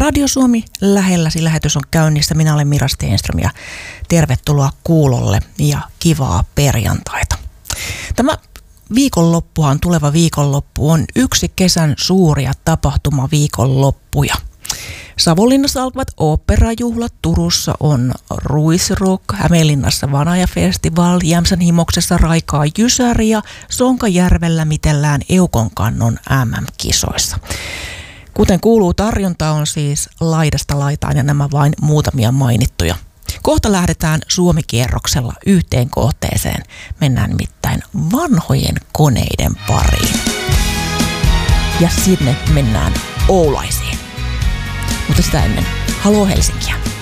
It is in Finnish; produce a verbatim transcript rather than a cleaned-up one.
Radio Suomi lähelläsi lähetys on käynnissä. Minä olen Mira Stenström ja tervetuloa kuulolle ja kivaa perjantaita. Tämä viikonloppuhan, tuleva viikonloppu on yksi kesän suuria tapahtumaviikonloppuja. Savonlinnassa alkavat oopperajuhlat, Turussa on Ruisrock, Hämeenlinnassa Vanaja-festival, Jämsän Himoksessa raikaa Jysäri ja Sonkajärvellä mitellään Eukonkannon M M-kisoissa. Kuten kuuluu, tarjonta on siis laidasta laitaan ja nämä vain muutamia mainittuja. Kohta lähdetään Suomi-kierroksella yhteen kohteeseen. Mennään nimittäin vanhojen koneiden pariin. Ja sinne mennään Oulaisiin. Mutta sitä ennen, haloo Helsinkiä.